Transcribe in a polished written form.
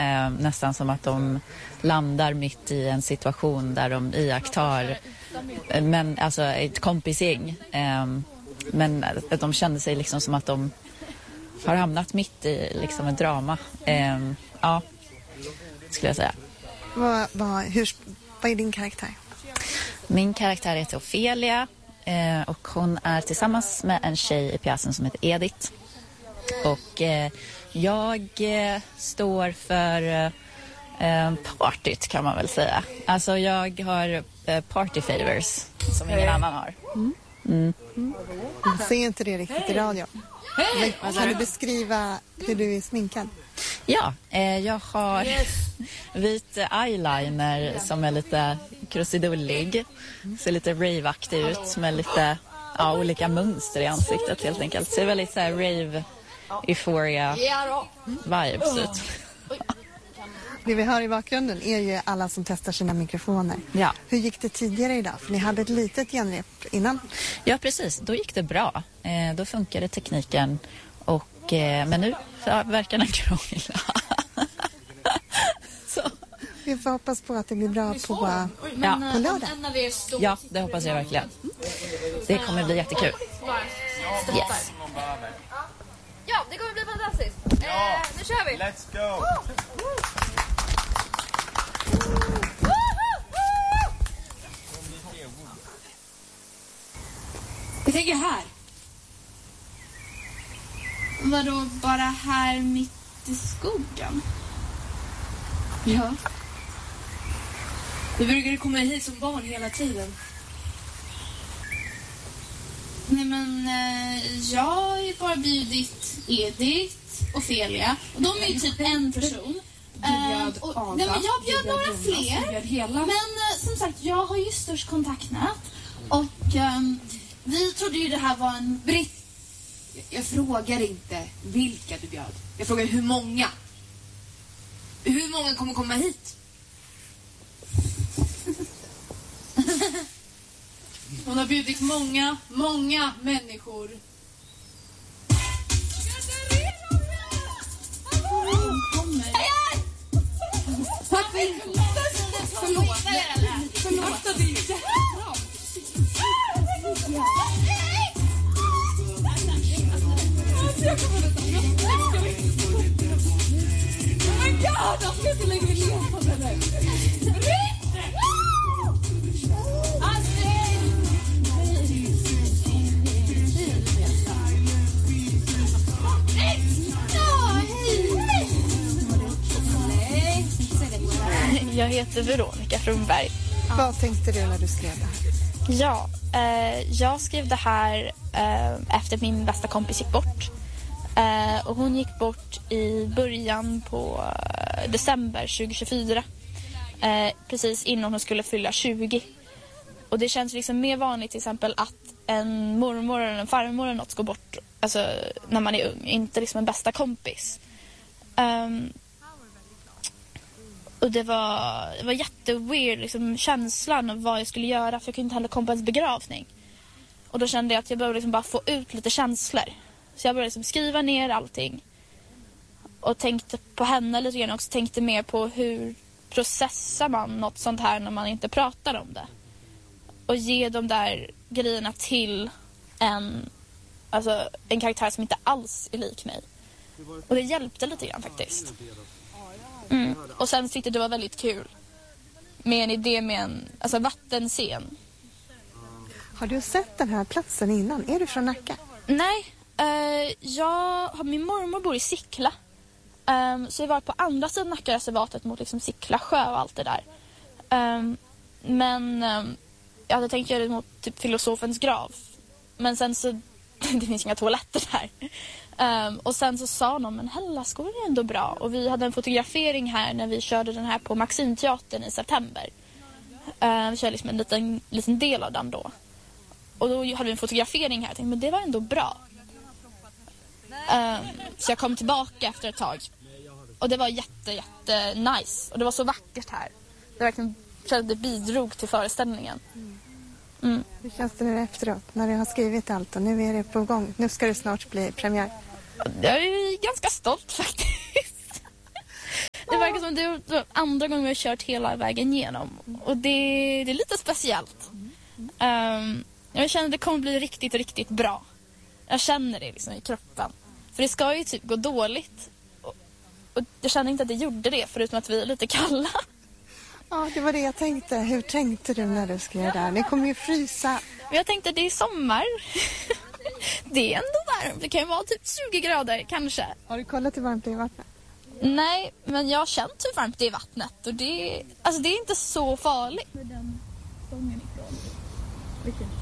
Nästan som att de landar mitt i en situation där de iakttar alltså ett kompisgäng. Men att de kände sig liksom som att de har hamnat mitt i liksom ett drama. Ja, skulle jag säga. Vad är din karaktär? Min karaktär heter Ofelia och hon är tillsammans med en tjej i pjäsen som heter Edith. Och jag står för partyt, kan man väl säga. Alltså jag har party favors som ingen annan har. Jag ser inte det riktigt i radio. Men kan du beskriva hur du är sminkad? Ja, jag har vit eyeliner som är lite krusidullig. Ser lite rave-aktig ut med lite olika mönster i ansiktet helt enkelt. Ser väldigt så här rave, euphoria vibes ut. Det vi hör i bakgrunden är ju alla som testar sina mikrofoner. Ja. Hur gick det tidigare idag? För ni hade ett litet genrep innan. Ja, precis. Då gick det bra. Då funkade tekniken. Men nu verkar den krångla. Så. Vi får hoppas på att det blir bra på lördag. Ja, det hoppas jag verkligen. Det kommer bli jättekul. Yes. Ja, det kommer bli fantastiskt. Nu kör vi. Let's go. Jag tänker här. Vadå, bara här mitt i skogen? Ja. Du brukade komma hit som barn hela tiden. Nej men, jag har ju bara bjudit Edith, Ofelia. Och de är ju typ en person. Nej, men jag bjöd några fler. Men som sagt, jag har ju störst kontaktnät. Och vi trodde ju det här var en britt. Jag frågar inte vilka du bjöd. Jag frågar hur många. Hur många kommer komma hit? Hon har bjudit många människor. Tack för info. Förlåt. Det är jättebra. Oh my god, jag ska inte lägga ner på det där. Jag heter Veronica Frumberg. Vad tänkte du när du skrev det här? Ja, jag skrev det här efter min bästa kompis gick bort. Och hon gick bort i början på december 2024. Precis innan hon skulle fylla 20. Och det känns liksom mer vanligt till exempel att en mormor eller en farmor eller något går bort alltså, när man är ung. Inte liksom en bästa kompis. Och det var jätteweird liksom, känslan av vad jag skulle göra. För jag kunde inte heller komma på ens begravning. Och då kände jag att jag behövde liksom bara få ut lite känslor. Så jag började liksom skriva ner allting. Och tänkte på henne lite grann. Och tänkte mer på hur processar man något sånt här när man inte pratar om det. Och ge de där grejerna till en karaktär som inte alls är lik mig. Och det hjälpte lite grann faktiskt. Och sen tyckte det var väldigt kul med en idé med en vattenscen. Har du sett den här platsen innan? Är du från Nacka? Nej, min mormor bor i Sickla. Så jag var på andra sidan Nackareservatet mot liksom Sickla sjö och allt det där. Men jag hade tänkt göra det mot typ filosofens grav. Men sen så det finns inga toaletter där. Och sen så sa någon, men Hällaskog är ändå bra. Och vi hade en fotografering här när vi körde den här på Maximteatern i september. Vi körde liksom en liten del av den då. Och då hade vi en fotografering här. Jag tänkte, men det var ändå bra. Så jag kom tillbaka efter ett tag. Och det var jätte nice. Och det var så vackert här. Det verkligen det bidrog till föreställningen. Hur känns det nu efteråt när du har skrivit allt och nu är det på gång? Nu ska det snart bli premiär. Jag är ganska stolt faktiskt. Det verkar som det är andra gången vi har kört hela vägen igenom. Och det är lite speciellt. Jag känner att det kommer bli riktigt, riktigt bra. Jag känner det liksom i kroppen. För det ska ju typ gå dåligt. Och jag känner inte att det gjorde det, förutom att vi är lite kalla. Ja, det var det jag tänkte. Hur tänkte du när du skrev där? Ni kommer ju frysa. Jag tänkte att det är sommar. Det är ändå varmt. Det kan ju vara typ 20 grader kanske. Har du kollat hur varmt det är i vattnet? Nej, men jag har känt hur varmt det är i vattnet. Och det är inte så farligt. Med den stången ifrån. Vilken?